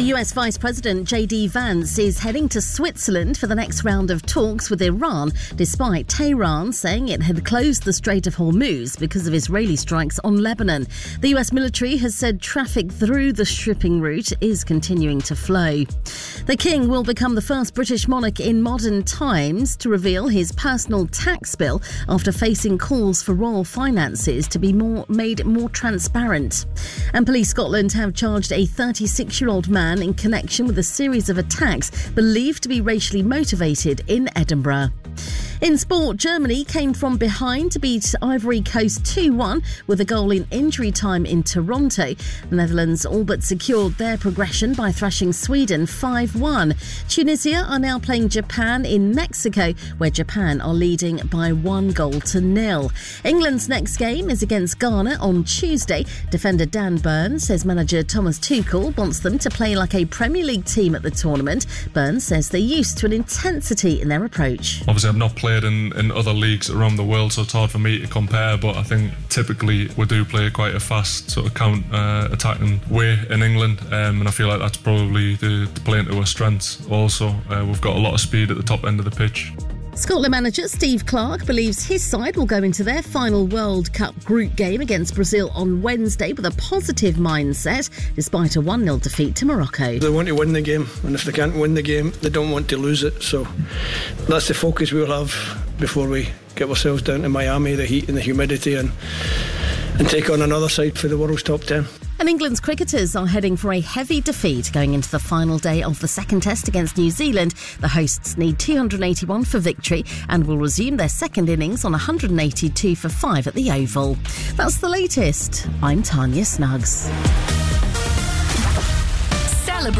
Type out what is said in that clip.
US Vice President J.D. Vance is heading to Switzerland for the next round of talks with Iran, despite Tehran saying it had closed the Strait of Hormuz because of Israeli strikes on Lebanon. The US military has said traffic through the shipping route is continuing to flow. The King will become the first British monarch in modern times to reveal his personal tax bill after facing calls for royal finances to be made more transparent. And Police Scotland have charged a 36-year-old man in connection with a series of attacks believed to be racially motivated in Edinburgh. In sport, Germany came from behind to beat Ivory Coast 2-1 with a goal in injury time in Toronto. The Netherlands all but secured their progression by thrashing Sweden 5-1. Tunisia are now playing Japan in Mexico, where Japan are leading by 1-0. England's next game is against Ghana on Tuesday. Defender Dan Burns says manager Thomas Tuchel wants them to play like a Premier League team at the tournament. Burns says they're used to an intensity in their approach. Obviously, I've not played in other leagues around the world, so it's hard for me to compare, but I think typically we do play quite a fast sort of attacking way in England, and I feel like that's probably the playing to our strengths also. We've got a lot of speed at the top end of the pitch. Scotland manager Steve Clarke believes his side will go into their final World Cup group game against Brazil on Wednesday with a positive mindset, despite a 1-0 defeat to Morocco. They want to win the game, and if they can't win the game, they don't want to lose it. So that's the focus we'll have before we get ourselves down to Miami, the heat and the humidity, and take on another side for the world's top 10. And England's cricketers are heading for a heavy defeat going into the final day of the second test against New Zealand. The hosts need 281 for victory and will resume their second innings on 182 for 5 at the Oval. That's the latest. I'm Tanya Snuggs.